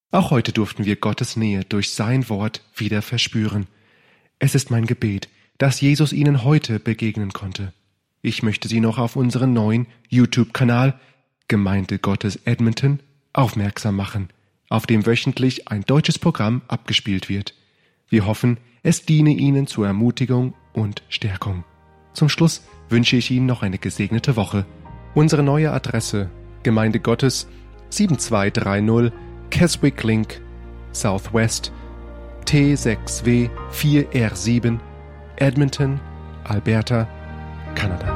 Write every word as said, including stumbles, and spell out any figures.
Auch heute durften wir Gottes Nähe durch sein Wort wieder verspüren. Es ist mein Gebet, dass Jesus Ihnen heute begegnen konnte. Ich möchte Sie noch auf unseren neuen YouTube-Kanal Gemeinde Gottes Edmonton aufmerksam machen, auf dem wöchentlich ein deutsches Programm abgespielt wird. Wir hoffen, es diene Ihnen zur Ermutigung und Stärkung. Zum Schluss wünsche ich Ihnen noch eine gesegnete Woche. Unsere neue Adresse: Gemeinde Gottes, sieben zwei drei null Keswick Link, Southwest, T sechs W vier R sieben, Edmonton, Alberta, Kanada.